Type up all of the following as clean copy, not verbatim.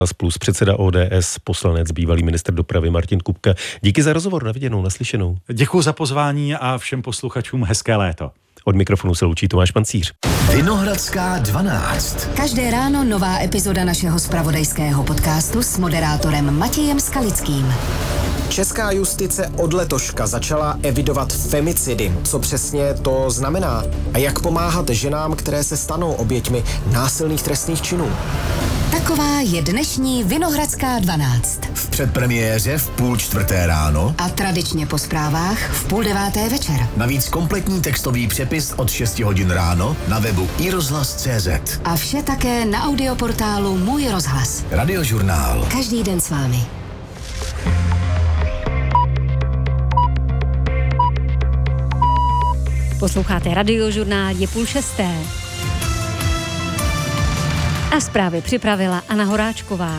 Plus předseda ODS, poslanec, bývalý ministr dopravy Martin Kupka. Díky za rozhovor, na viděnou, naslyšenou. Děkuji za pozvání a všem posluchačům hezké léto. Od mikrofonu se loučí Tomáš Pancíř. Vinohradská 12. Každé ráno nová epizoda našeho zpravodajského podcastu s moderátorem Matějem Skalickým. Česká justice od letoška začala evidovat femicidy. Co přesně to znamená? A jak pomáhat ženám, které se stanou oběťmi násilných trestných činů? Taková je dnešní Vinohradská 12. V předpremiéře v 3:30 ráno a tradičně po zprávách v 8:30 večer. Navíc kompletní textový přepis od 6 hodin ráno na webu iRozhlas.cz. A vše také na audioportálu Můj rozhlas. Radiožurnál. Každý den s vámi. Posloucháte Radiožurnál, je 5:30. A zprávy připravila Anna Horáčková.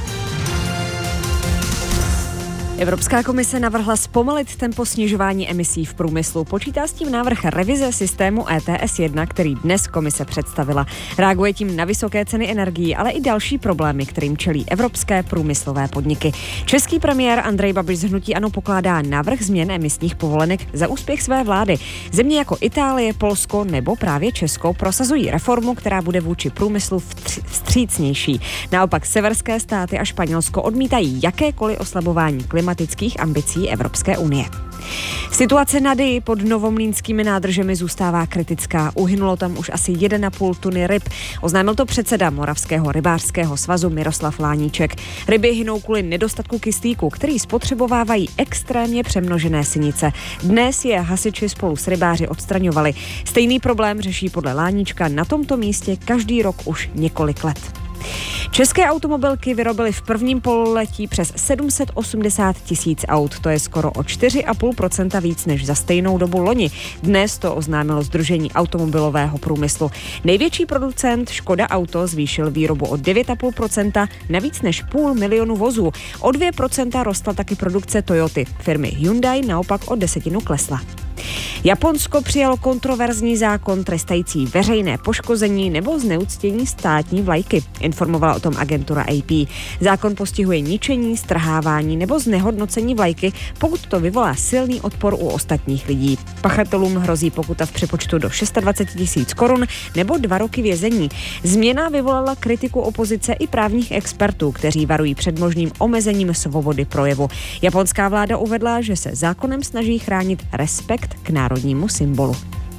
Evropská komise navrhla zpomalit tempo snižování emisí v průmyslu. Počítá s tím návrh revize systému ETS1, který dnes komise představila. Reaguje tím na vysoké ceny energií, ale i další problémy, kterým čelí evropské průmyslové podniky. Český premiér Andrej Babiš z hnutí ANO pokládá návrh změn emisních povolenek za úspěch své vlády. Země jako Itálie, Polsko nebo právě Česko prosazují reformu, která bude vůči průmyslu vstřícnější. Naopak severské státy a Španělsko odmítají jakékoliv oslabování klimatických ambicí Evropské unie. Situace na Dyji pod novomlýnskými nádržemi zůstává kritická. Uhynulo tam už asi 1,5 tuny ryb. Oznámil to předseda Moravského rybářského svazu Miroslav Láníček. Ryby hynou kvůli nedostatku kyslíku, který spotřebovávají extrémně přemnožené sinice. Dnes je hasiči spolu s rybáři odstraňovali. Stejný problém řeší podle Láníčka na tomto místě každý rok už několik let. České automobilky vyrobily v prvním pololetí přes 780 000 aut, to je skoro o 4,5% víc než za stejnou dobu loni. Dnes to oznámilo Sdružení automobilového průmyslu. Největší producent Škoda Auto zvýšil výrobu o 9,5% na víc než 500 000 vozů. O 2% rostla taky produkce Toyoty. Firmy Hyundai naopak o 10% klesla. Japonsko přijalo kontroverzní zákon trestající veřejné poškození nebo zneuctění státní vlajky, informovala o tom agentura AP. Zákon postihuje ničení, strhávání nebo znehodnocení vlajky, pokud to vyvolá silný odpor u ostatních lidí. Pachatelům hrozí pokuta v přepočtu do 26 000 korun nebo 2 roky vězení. Změna vyvolala kritiku opozice i právních expertů, kteří varují před možným omezením svobody projevu. Japonská vláda uvedla, že se zákonem snaží chránit respekt k národnímu symbolu.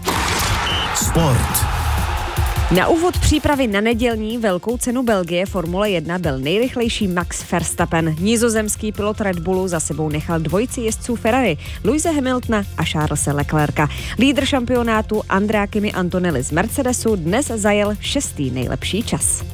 Sport. Na úvod přípravy na nedělní velkou cenu Belgie Formule 1 byl nejrychlejší Max Verstappen. Nizozemský pilot Red Bullu za sebou nechal dvojici jezdců Ferrari, Lewise Hamiltona a Charlese Leclerca. Lídr šampionátu Andrea Kimi Antonelli z Mercedesu dnes zajel 6. nejlepší čas.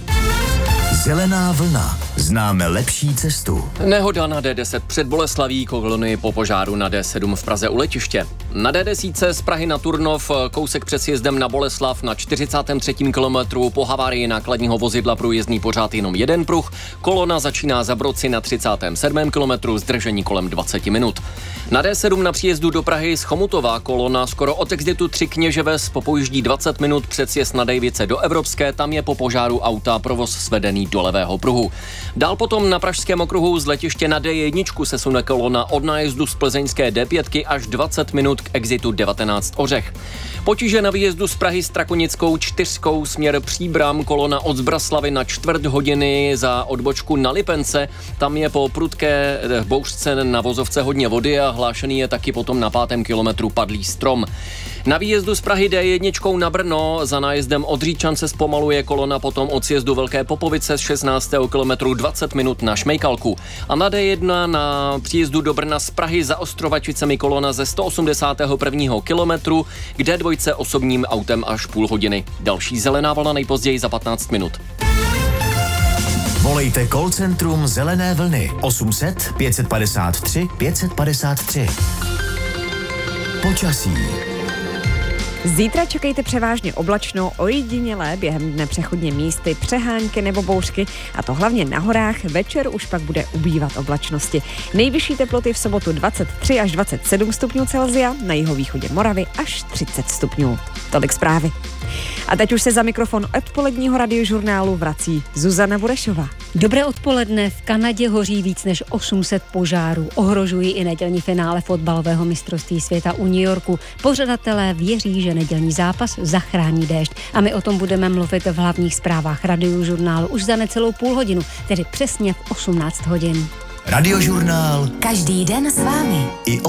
Zelená vlna. Známe lepší cestu. Nehoda na D10 před Boleslaví, kolony po požáru na D7 v Praze u letiště. Na D10 z Prahy na Turnov, kousek před sjezdem na Boleslav na 43. kilometru po havárii nákladního vozidla průjezdný pořád jenom jeden pruh. Kolona začíná za Brodci na 37. kilometru, zdržení kolem 20 minut. Na D7 na příjezdu do Prahy z Chomutova kolona skoro od exitu 3 Kněževes popojíždí 20 minut před sjezd na Dejvice do Evropské, tam je po požáru auta provoz svedený do levého pruhu. Dál potom na pražském okruhu z letiště na D1 se sune kolona od nájezdu z plzeňské D5 až 20 minut k exitu 19 Ořech. Potíže na výjezdu z Prahy s Trakonickou 4 směr Příbram, kolona od Zbraslavy na 4 hodiny za odbočku na Lipence. Tam je po prudké bouřce na vozovce hodně vody a hlášený je taky potom na 5. kilometru padlý strom. Na výjezdu z Prahy D1 na Brno za nájezdem od Říčan se zpomaluje kolona potom od sjezdu Velké Popovice z 16. kilometru 20 minut na Šmejkalku. A na D1 na příjezdu do Brna z Prahy za Ostrovačicemi kolona ze 181. kilometru, kde dvojce osobním autem až půl hodiny. Další zelená vlna nejpozději za 15 minut. Volejte call centrum Zelené vlny 800 553 553. Počasí. Zítra čekejte převážně oblačno, ojedinělé během dne přechodně místy, přehánky nebo bouřky, a to hlavně na horách. Večer už pak bude ubývat oblačnosti. Nejvyšší teploty v sobotu 23 až 27 stupňů Celsia, na jihovýchodě Moravy až 30 stupňů. Tolik zprávy. A teď už se za mikrofon odpoledního radiožurnálu vrací Zuzana Burešová. Dobré odpoledne. V Kanadě hoří víc než 800 požárů. Ohrožují i nedělní finále fotbalového mistrovství světa u New Yorku. Pořadatelé věří, že nedělní zápas zachrání déšť. A my o tom budeme mluvit v hlavních zprávách Radiožurnálu už za necelou půl hodinu, tedy přesně v 18 hodin. Radiožurnál. Každý den s vámi. I